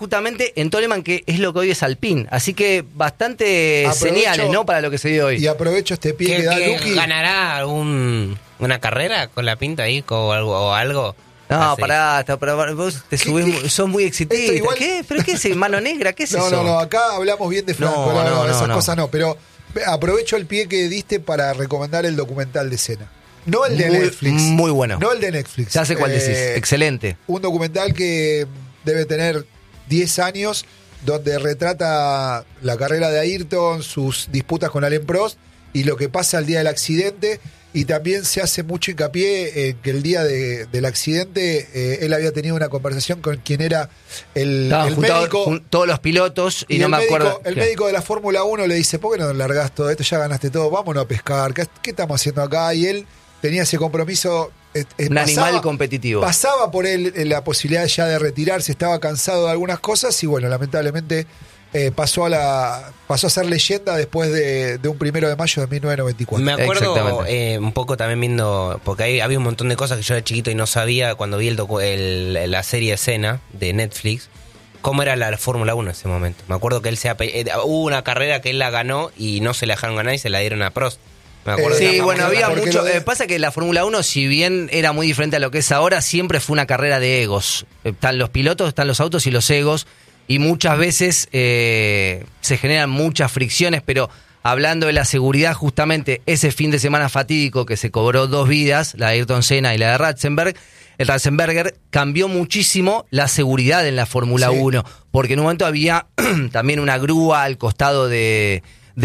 justamente en Toleman, que es lo que hoy es Alpine. Así que bastante señales, ¿no? Para lo que se dio hoy. Y aprovecho este pie que da Luqui. ¿Ganará una carrera con la pinta ahí o algo? No, pará, vos te subís, sos muy excitista. Igual... ¿Qué? ¿Pero qué es mano negra? ¿Qué es eso? No, acá hablamos bien de Franco, esas cosas no. Pero aprovecho el pie que diste para recomendar el documental de Senna. No el de Netflix. Muy bueno. No el de Netflix. Ya sé cuál decís. Excelente. Un documental que debe tener 10 años, donde retrata la carrera de Ayrton, sus disputas con Alain Prost y lo que pasa el día del accidente. Y también se hace mucho hincapié en que el día del accidente él había tenido una conversación con quien era el médico. Todos los pilotos y no me acuerdo. El médico de la Fórmula 1 le dice, ¿por qué no largás todo esto? Ya ganaste todo, vámonos a pescar. ¿Qué estamos haciendo acá? Y él tenía ese compromiso. Un animal competitivo. Pasaba por él la posibilidad ya de retirarse, estaba cansado de algunas cosas y bueno, lamentablemente pasó a ser leyenda después de un 1 de mayo de 1994. Me acuerdo un poco también viendo, porque ahí había un montón de cosas que yo de chiquito y no sabía cuando vi la serie Senna de Netflix, cómo era la Fórmula 1 en ese momento. Me acuerdo que él hubo una carrera que él la ganó y no se la dejaron ganar y se la dieron a Prost. Me acuerdo sí, bueno, había mucho. Pasa que la Fórmula 1, si bien era muy diferente a lo que es ahora, siempre fue una carrera de egos. Están los pilotos, están los autos y los egos. Y muchas veces se generan muchas fricciones, pero hablando de la seguridad, justamente ese fin de semana fatídico que se cobró 2 vidas, la de Ayrton Senna y la de Ratzenberger, el Ratzenberger cambió muchísimo la seguridad en la Fórmula 1, porque en un momento había también una grúa al costado del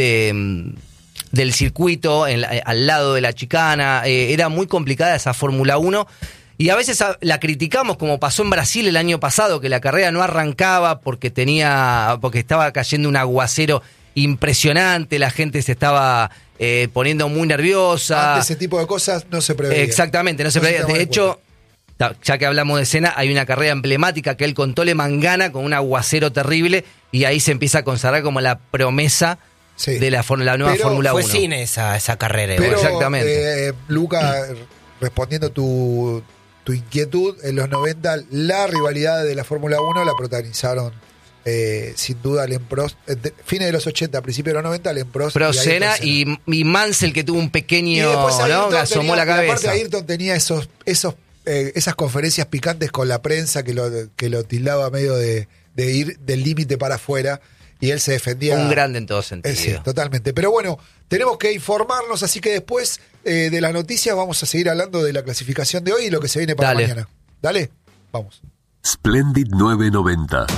circuito, al lado de la chicana, era muy complicada esa Fórmula 1. Y a veces la criticamos, como pasó en Brasil el año pasado, que la carrera no arrancaba porque estaba cayendo un aguacero impresionante, la gente se estaba poniendo muy nerviosa. Ese tipo de cosas no se preveía. Exactamente, no se preveía. De hecho, ya que hablamos de Senna, hay una carrera emblemática que él con Toleman gana con un aguacero terrible y ahí se empieza a consagrar como la promesa de la nueva Fórmula 1. Fue cine esa carrera. Pero, exactamente. Luca, respondiendo tu inquietud, en los 90 la rivalidad de la Fórmula 1 la protagonizaron sin duda Alain Prost, fines de los 80, principios de los 90, Alain Prost y Senna y Mansell, que tuvo un pequeño, ¿no? Que asomó la cabeza. Aparte Ayrton tenía esas conferencias picantes con la prensa que lo tildaba medio de ir del límite para afuera y él se defendía. Un grande en todo sentido. Sí, totalmente. Pero bueno, tenemos que informarnos, así que después de las noticias vamos a seguir hablando de la clasificación de hoy y lo que se viene para mañana. Dale, vamos. Splendid 990.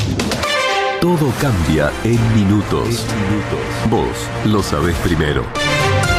Todo cambia en minutos. Vos lo sabés primero.